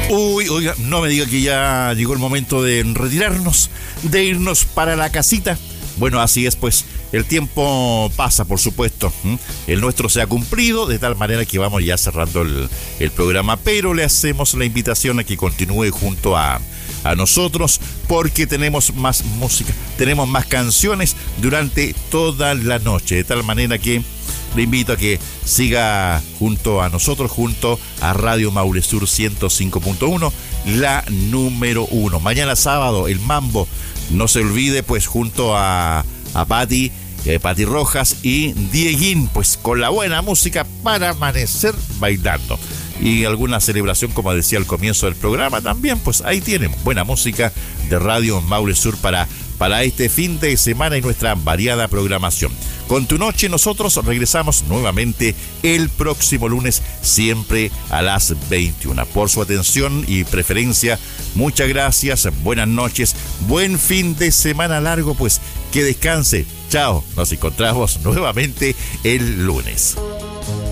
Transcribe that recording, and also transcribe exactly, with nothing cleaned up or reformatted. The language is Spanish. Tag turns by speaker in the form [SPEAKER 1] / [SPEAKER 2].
[SPEAKER 1] Uy, oiga, no me diga que ya llegó el momento de retirarnos, de irnos para la casita. Bueno, así es, pues, el tiempo pasa, por supuesto. ¿Mm? El nuestro se ha cumplido, de tal manera que vamos ya cerrando el, el programa, pero le hacemos la invitación a que continúe junto a, a nosotros, porque tenemos más música, tenemos más canciones durante toda la noche, de tal manera que le invito a que siga junto a nosotros, junto a Radio Maule Sur ciento cinco punto uno, la número uno. Mañana sábado, el Mambo, no se olvide, pues, junto a, a Pati, eh, Pati Rojas y Dieguín, pues, con la buena música para amanecer bailando. Y alguna celebración, como decía al comienzo del programa, también, pues ahí tienen buena música de Radio Maule Sur para, para este fin de semana y nuestra variada programación. Con tu noche nosotros regresamos nuevamente el próximo lunes, siempre a las veintiuna. Por su atención y preferencia, muchas gracias, buenas noches, buen fin de semana largo, pues que descanse. Chao, nos encontramos nuevamente el lunes.